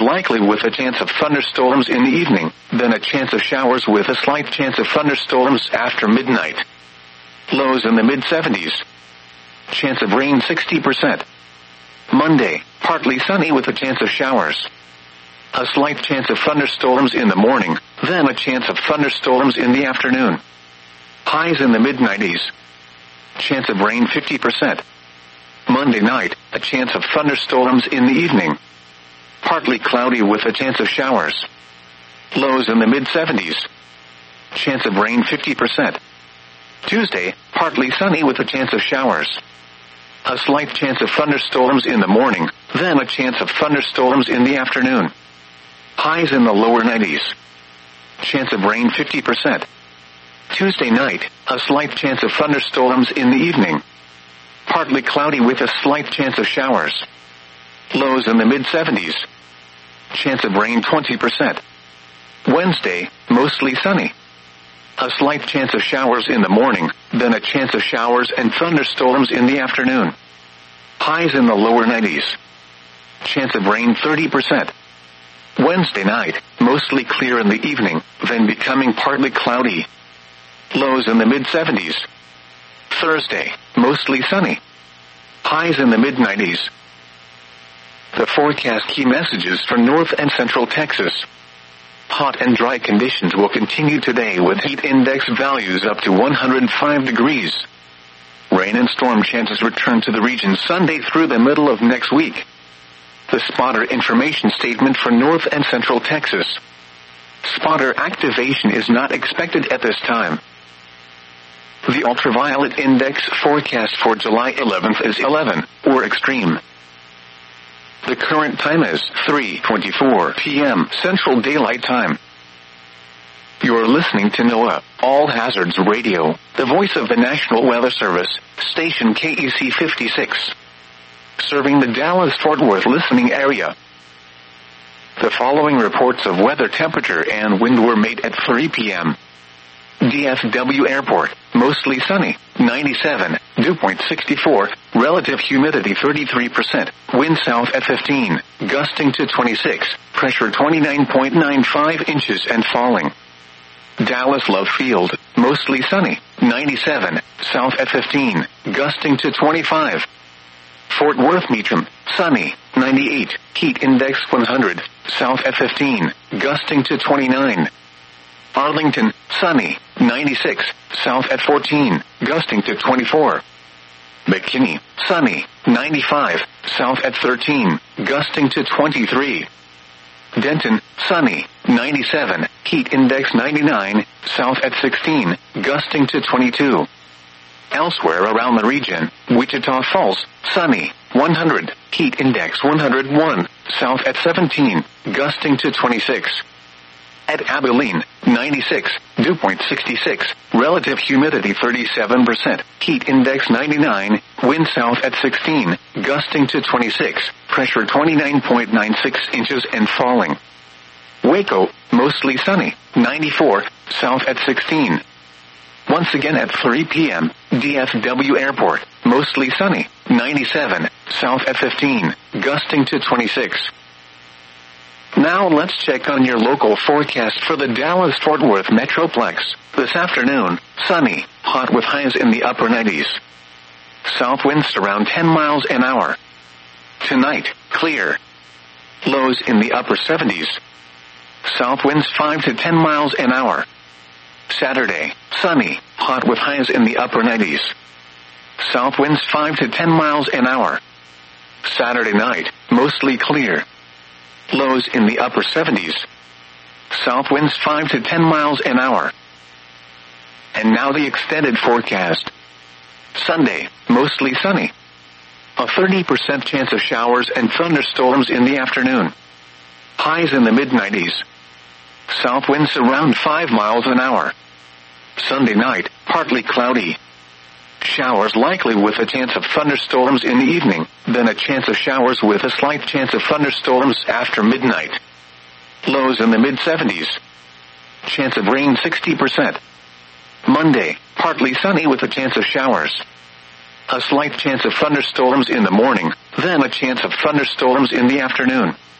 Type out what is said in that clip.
likely with a chance of thunderstorms in the evening, then a chance of showers with a slight chance of thunderstorms after midnight. Lows in the mid-70s. Chance of rain 60%. Monday, partly sunny with a chance of showers. A slight chance of thunderstorms in the morning, then a chance of thunderstorms in the afternoon. Highs in the mid-90s. Chance of rain 50%. Monday night, a chance of thunderstorms in the evening. Partly cloudy with a chance of showers. Lows in the mid-70s. Chance of rain 50%. Tuesday, partly sunny with a chance of showers. A slight chance of thunderstorms in the morning, then a chance of thunderstorms in the afternoon. Highs in the lower 90s. Chance of rain 50%. Tuesday night, a slight chance of thunderstorms in the evening. Partly cloudy with a slight chance of showers. Lows in the mid-70s. Chance of rain 20%. Wednesday, mostly sunny. A slight chance of showers in the morning, then a chance of showers and thunderstorms in the afternoon. Highs in the lower 90s. Chance of rain 30%. Wednesday night, mostly clear in the evening, then becoming partly cloudy. Lows in the mid-70s. Thursday, mostly sunny. Highs in the mid-90s. The forecast key messages for North and Central Texas. Hot and dry conditions will continue today with heat index values up to 105 degrees. Rain and storm chances return to the region Sunday through the middle of next week. The spotter information statement for North and Central Texas. Spotter activation is not expected at this time. The ultraviolet index forecast for July 11th is 11, or extreme. The current time is 3:24 p.m. Central Daylight Time. You're listening to NOAA, All Hazards Radio, the voice of the National Weather Service, station KEC 56. Serving the Dallas-Fort Worth listening area. The following reports of weather temperature and wind were made at 3 p.m. DFW Airport, mostly sunny, 97, dew point 64, relative humidity 33%, wind south at 15, gusting to 26, pressure 29.95 inches and falling. Dallas Love Field, mostly sunny, 97, south at 15, gusting to 25. Fort Worth Meacham, sunny, 98, heat index 100, south at 15, gusting to 29. Arlington, sunny, 96, south at 14, gusting to 24. McKinney, sunny, 95, south at 13, gusting to 23. Denton, sunny, 97, heat index 99, south at 16, gusting to 22. Elsewhere around the region, Wichita Falls, sunny, 100, heat index 101, south at 17, gusting to 26. At Abilene, 96, dew point 66, relative humidity 37%, heat index 99, wind south at 16, gusting to 26, pressure 29.96 inches and falling. Waco, mostly sunny, 94, south at 16. Once again at 3 p.m., DFW Airport, mostly sunny, 97, south at 15, gusting to 26. Now let's check on your local forecast for the Dallas-Fort Worth Metroplex. This afternoon, sunny, hot with highs in the upper 90s. South winds around 10 miles an hour. Tonight, clear. Lows in the upper 70s. South winds 5 to 10 miles an hour. Saturday, sunny, hot with highs in the upper 90s. South winds 5 to 10 miles an hour. Saturday night, mostly clear. Lows in the upper 70s. South winds 5 to 10 miles an hour. And now the extended forecast. Sunday, mostly sunny. A 30% chance of showers and thunderstorms in the afternoon. Highs in the mid-90s. South winds around 5 miles an hour. Sunday night, partly cloudy. Showers likely with a chance of thunderstorms in the evening, then a chance of showers with a slight chance of thunderstorms after midnight. Lows in the mid-70s. Chance of rain 60%. Monday, partly sunny with a chance of showers. A slight chance of thunderstorms in the morning, then a chance of thunderstorms in the afternoon.